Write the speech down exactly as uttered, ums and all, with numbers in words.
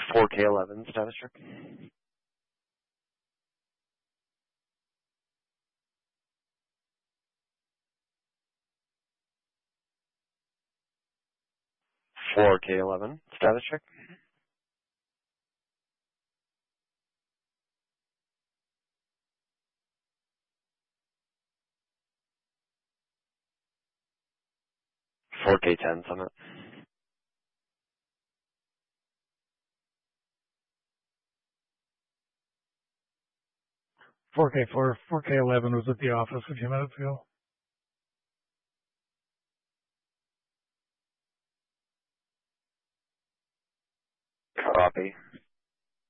four K eleven status check. four K eleven status check. four K ten summit. four K four, four K eleven was at the office a few minutes ago.